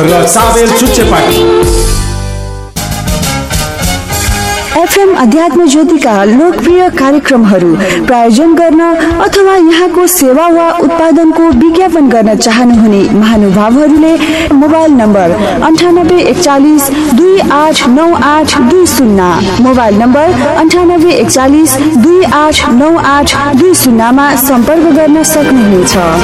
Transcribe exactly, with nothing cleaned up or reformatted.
र साबेल चुच्चे party. FM अध्यात्म ज्योतिका लोकप्रिय कार्यक्रमहरू प्रायोजन गर्न अथवा यहाँको सेवा वा उत्पादनको विज्ञापन गर्न चाहनुहुने महानुभावहरूले मोबाइल नम्बर अन्ठानब्बे एकचालिस दुई आठ नौ आठ दुई शून्य मोबाइल नम्बर अन्ठानब्बे एकचालिस दुई आठ नौ आठ दुई शून्यमा सम्पर्क गर्न सक्नुहुनेछ।